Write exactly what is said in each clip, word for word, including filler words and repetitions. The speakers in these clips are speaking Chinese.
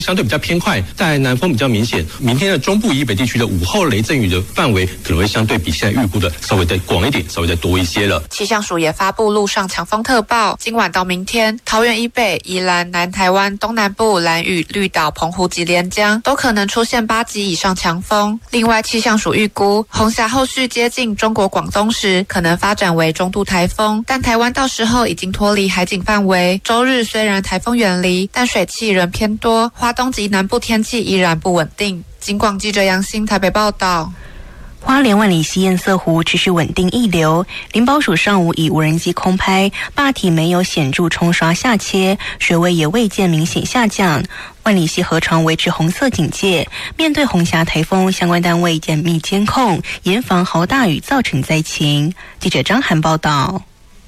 相对比较偏快，在南风比较明显。明天的中部以北地区的午后雷阵雨的范围可能会相对比现在预估的稍微再广一点，稍微再多一些了。 气象署也发布陆上强风特报，今晚到明天，桃园以北、宜兰、南台湾东南部、兰屿、绿岛、澎湖及连江都可能出现八级以上强风。另外，气象署预估红霞后续接近中国广东时，可能发展为中度台风，但台湾到时候已经脱离海警范围。周日虽然台风远离，但水汽仍偏多，花东及南部天气依然不稳定。警广记者杨欣台北报道。 花莲万里溪堰塞湖持续稳定溢流，林保署上午以无人机空拍，坝体没有显著冲刷下切，水位也未见明显下降。万里溪河床维持红色警戒，面对红霞台风，相关单位严密监控，严防豪大雨造成灾情。记者张涵报道。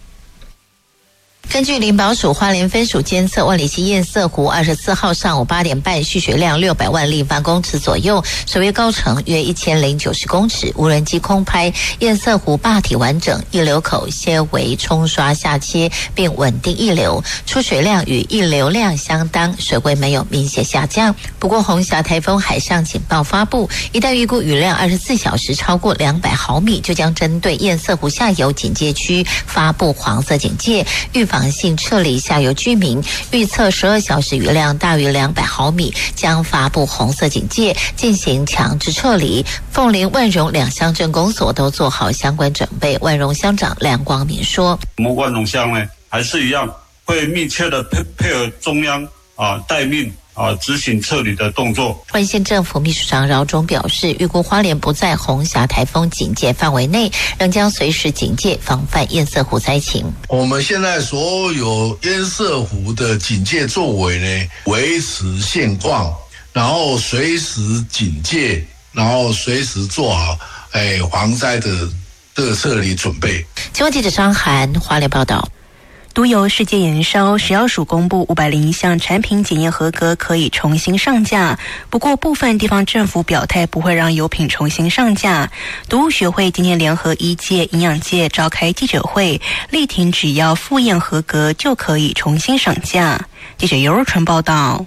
根据林保署花莲分署监测，万里溪堰塞湖二十四号上午八点半蓄水量六百万立方公尺左右，水位高程约一千零九十公尺。无人机空拍堰塞湖坝体完整，溢流口些微冲刷下切，并稳定溢流，出水量与溢流量相当，水位没有明显下降。不过红霞台风海上警报发布，一旦预估雨量二十四小时超过两百毫米，就将针对堰塞湖下游警戒区发布黄色警戒，预防性撤离下游居民，预测十二小时雨量大于两百毫米，将发布红色警戒，进行强制撤离。凤林、万荣两乡镇公所都做好相关准备。万荣乡长梁光明说：“ 我们万荣乡呢，还是一样会密切的配配合中央啊待命。”啊，执行撤离的动作。 万县政府秘书长饶忠表示，预估花莲不在红霞台风警戒范围内，仍将随时警戒，防范堰塞湖灾情。 我们现在所有堰塞湖的警戒作为呢，维持现况，然后随时警戒，然后随时做好哎防灾的这个撤离准备。 请问记者张涵花莲报道。 都由世界燃烧食药署公布五百零一项产品检验合格，可以重新上架。不过部分地方政府表态不会让油品重新上架。毒物学会今天联合医界、营养界召开记者会，力挺只要复验合格就可以重新上架。记者尤若纯报道。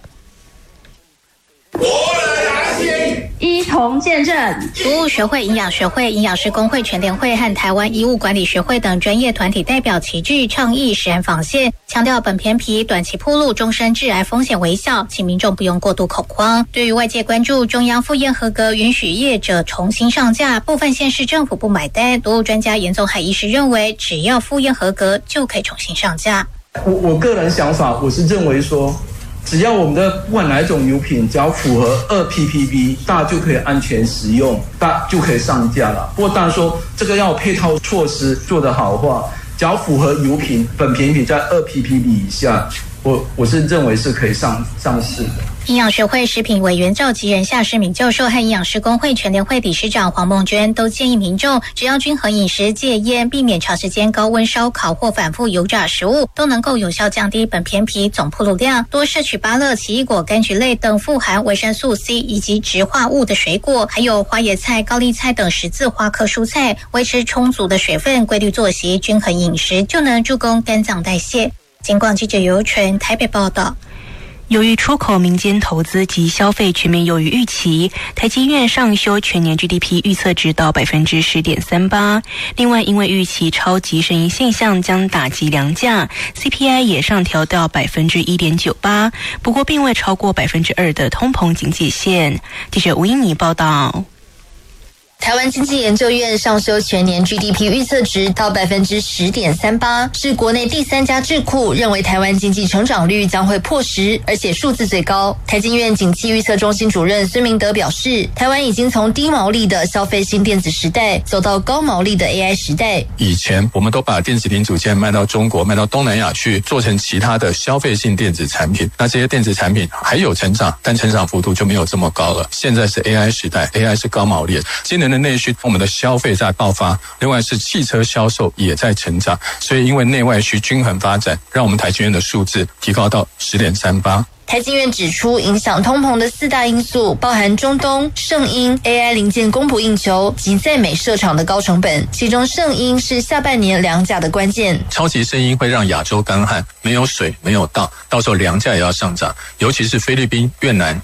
一同见证毒物学会、营养学会、营养师工会全联会和台湾医务管理学会等专业团体代表齐聚倡议食安防线，强调本片皮短期暴露，终身致癌风险为小，请民众不用过度恐慌。对于外界关注中央复验合格允许业者重新上架，部分县市政府不买单，毒物专家严宗海医师认为，只要复验合格就可以重新上架。 我我个人想法，我是认为说，只要我们的不管哪一种油品，只要符合二 P P B， 大家就可以安全使用，大就可以上架了。不过当然说这个要配套措施做得好的话，只要符合油品本品品在二 P P B 以下，我我是认为是可以上上市的。 营养学会食品委员召集人夏世敏教授和营养师工会全联会理事长黄梦娟都建议民众，只要均衡饮食、戒烟，避免长时间高温烧烤或反复油炸食物，都能够有效降低本片皮总暴露量。多摄取芭乐、奇异果、柑橘类等富含维生素 C 以及植化物的水果，还有花椰菜、高丽菜等十字花科蔬菜，维持充足的水分，规律作息，均衡饮食，就能助攻肝脏代谢。警广记者尤纯台北报道。 由于出口、民间投资及消费全面优于预期，台积院上修全年 G D P 预测值到 百分之十点三八。另外，因为预期超级生意现象将打击粮价 ，C P I 也上调到 百分之一点九八， 不过并未超过 百分之二 的通膨警戒线。记者吴英妮报道。 台湾经济研究院上修全年 G D P 预测值到 百分之十点三八， 是国内第三家智库认为台湾经济成长率将会破十，而且数字最高。台经院景气预测中心主任孙明德表示，台湾已经从低毛利的消费性电子时代走到高毛利的 A I 时代。 以前我们都把电子零组件卖到中国、卖到东南亚去，做成其他的消费性电子产品，那这些电子产品还有成长，但成长幅度就没有这么高了。现在是 A I 时代， A I 是高毛利，今年的内需，我们的消费在爆发，另外是汽车销售也在成长，所以因为内外需均衡发展，让我们台积院的数字提高到 十点三八。 台经院指出，影响通膨的四大因素包含中东、圣婴、A I 零件供不应求及在美设厂的高成本，其中圣婴是下半年粮价的关键。 超级圣婴会让亚洲干旱，没有水，没有稻，到时候粮价也要上涨，尤其是菲律宾、越南